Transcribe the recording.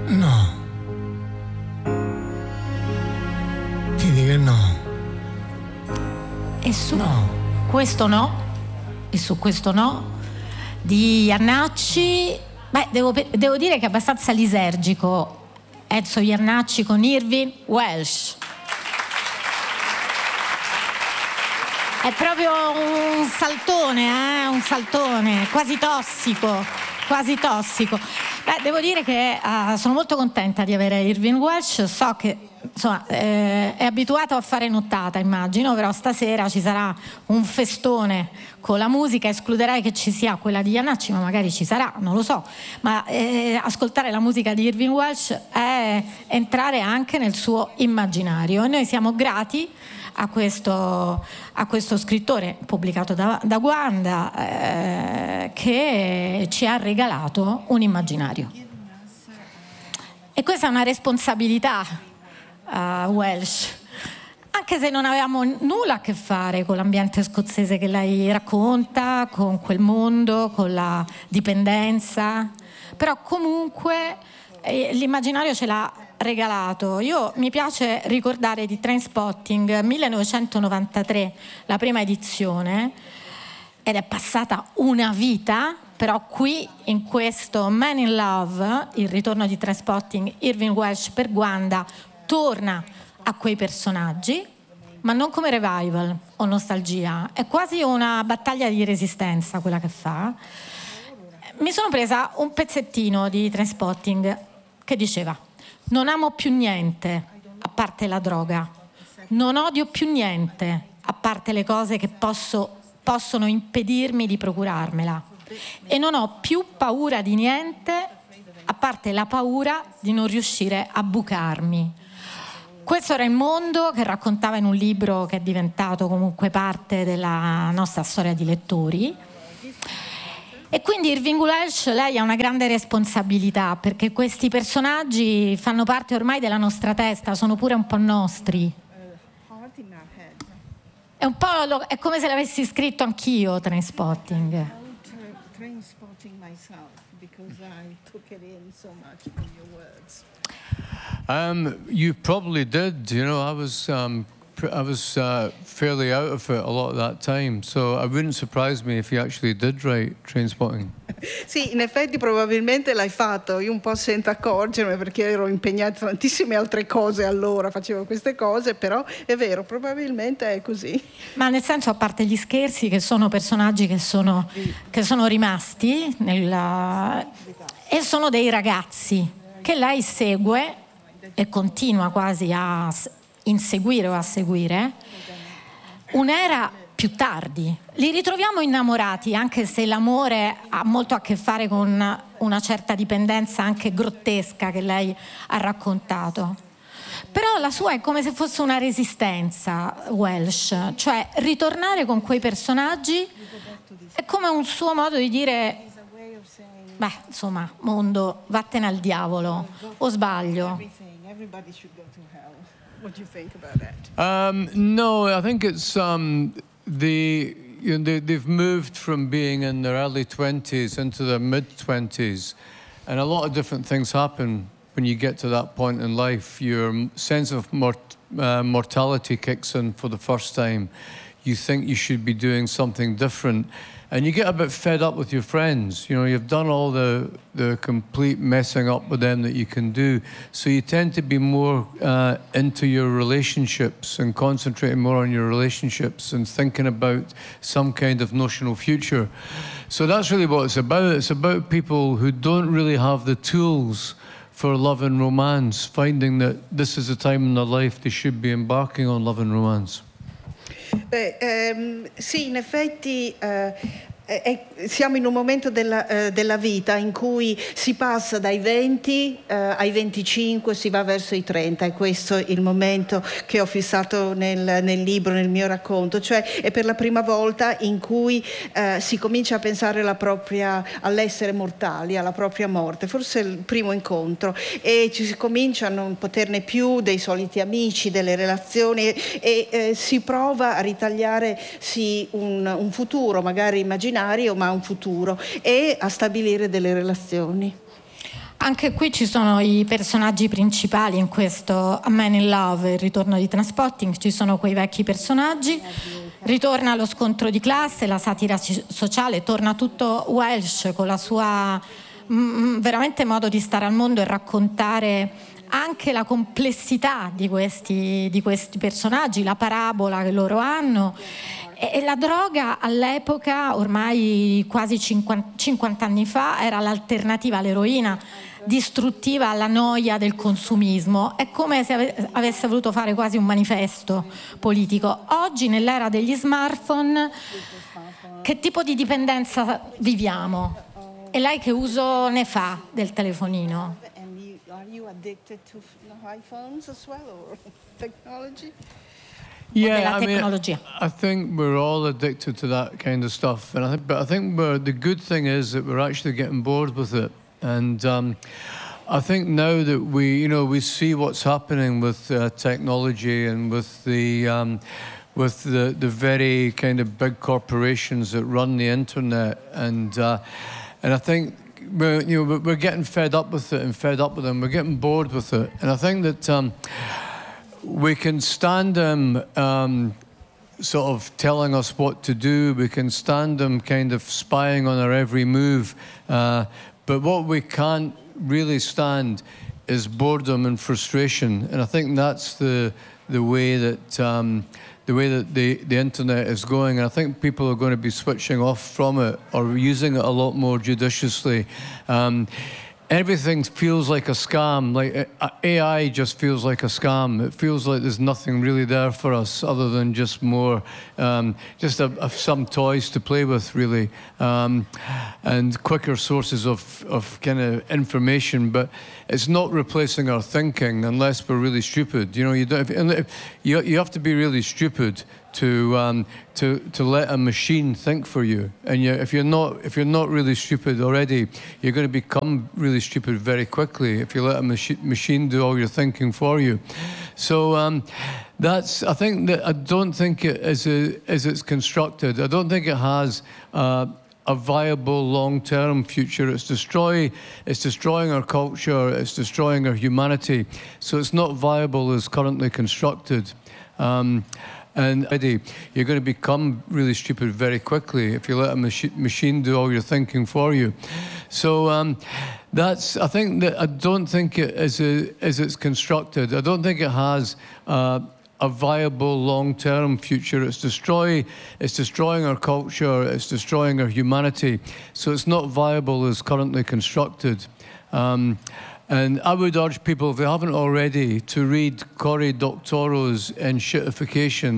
No. Vedi che no. E su questo no, e su questo no, di Jannacci, devo dire che è abbastanza lisergico Enzo Jannacci con Irving Welsh. È proprio un saltone, quasi tossico. Devo dire che sono molto contenta di avere Irving Welsh, so che insomma è abituato a fare nottata, immagino, però stasera ci sarà un festone con la musica, escluderei che ci sia quella di Jannacci, ma magari ci sarà, non lo so, ma ascoltare la musica di Irving Welsh è entrare anche nel suo immaginario, e noi siamo grati a questo scrittore pubblicato da Wanda che ci ha regalato un immaginario, e questa è una responsabilità Welsh, anche se non avevamo nulla a che fare con l'ambiente scozzese che lei racconta, con quel mondo, con la dipendenza, però comunque l'immaginario ce l'ha regalato. Mi piace ricordare di Trainspotting 1993, la prima edizione, ed è passata una vita, però qui in questo Man in Love, il ritorno di Trainspotting, Irving Welsh per Wanda torna a quei personaggi, ma non come revival o nostalgia, è quasi una battaglia di resistenza quella che fa. Mi sono presa un pezzettino di Trainspotting che diceva: non amo più niente a parte la droga, non odio più niente a parte le cose che possono impedirmi di procurarmela, e non ho più paura di niente a parte la paura di non riuscire a bucarmi. Questo era il mondo che raccontava in un libro che è diventato comunque parte della nostra storia di lettori. E quindi Irving Welsh, lei ha una grande responsabilità, perché questi personaggi fanno parte ormai della nostra testa, sono pure un po' nostri. È come se l'avessi scritto anch'io, Trainspotting. Trainspotting myself, because I took it in so much from your words. You probably did. You know, I was fairly out of it a lot of that time, so it wouldn't surprise me if you actually did write Trainspotting. Sì, in effetti probabilmente l'hai fatto, io un po' senza accorgermi, perché ero impegnata in tantissime altre cose, allora facevo queste cose, però è vero, probabilmente è così. Ma nel senso, a parte gli scherzi, che sono personaggi che sono rimasti e sono dei ragazzi che lei segue e continua quasi a inseguire o a seguire un'era più tardi. Li ritroviamo innamorati, anche se l'amore ha molto a che fare con una certa dipendenza anche grottesca che lei ha raccontato. Però la sua è come se fosse una resistenza, Welsh, cioè ritornare con quei personaggi è come un suo modo di dire: beh, insomma, mondo, vattene al diavolo, o sbaglio? Everybody should go to hell. What do you think about that? No, I think it's they've moved from being in their early 20s into their mid-20s, and a lot of different things happen when you get to that point in life. Your sense of mortality kicks in for the first time. You think you should be doing something different, and you get a bit fed up with your friends. You know, you've done all the complete messing up with them that you can do, so you tend to be more into your relationships and concentrating more on your relationships and thinking about some kind of notional future. So that's really what it's about. It's about people who don't really have the tools for love and romance, finding that this is a time in their life they should be embarking on love and romance. Sì, in effetti siamo in un momento della vita in cui si passa dai 20 ai 25, si va verso i 30, e questo è il momento che ho fissato nel libro, nel mio racconto, cioè è per la prima volta in cui si comincia a pensare all'essere mortali, alla propria morte, forse è il primo incontro, e ci si comincia a non poterne più dei soliti amici, delle relazioni, e si prova a ritagliare un futuro, magari immaginario, ma un futuro, e a stabilire delle relazioni. Anche qui ci sono i personaggi principali in questo A Man in Love, il ritorno di Trainspotting, ci sono quei vecchi personaggi, ritorna lo scontro di classe, la satira sociale, torna tutto Welsh con la sua veramente modo di stare al mondo e raccontare anche la complessità di questi personaggi, la parabola che loro hanno. E la droga all'epoca, ormai quasi 50 anni fa, era l'alternativa all'eroina, distruttiva alla noia del consumismo. È come se avesse voluto fare quasi un manifesto politico. Oggi, nell'era degli smartphone, che tipo di dipendenza viviamo? E lei che uso ne fa del telefonino? Are you addicted to iPhones as well, or technology? Yeah, I I think we're all addicted to that kind of stuff, and I think the good thing is that we're actually getting bored with it, and I think now that we see what's happening with technology and with the very kind of big corporations that run the internet, and I think we're getting fed up with it and fed up with them. We're getting bored with it, and I think that. We can stand them sort of telling us what to do. We can stand them kind of spying on our every move. But what we can't really stand is boredom and frustration. And I think that's the way that the internet is going. And I think people are going to be switching off from it or using it a lot more judiciously. Everything feels like a scam. Like AI just feels like a scam. It feels like there's nothing really there for us other than just more, some toys to play with, really, and quicker sources of kind of information. But it's not replacing our thinking unless we're really stupid. You have to be really stupid to let a machine think for you. And if you're not really stupid already, you're going to become really stupid very quickly if you let a machine do all your thinking for you. So I don't think it, as it's constructed, I don't think it has a viable long-term future. It's destroying our culture, it's destroying our humanity. So it's not viable as currently constructed. And you're going to become really stupid very quickly if you let a machine do all your thinking for you. So I don't think it, as it's constructed, I don't think it has a viable long-term future. It's destroying our culture, it's destroying our humanity. So it's not viable as currently constructed. And I would urge people, if they haven't already, to read Cory Doctorow's Enshittification.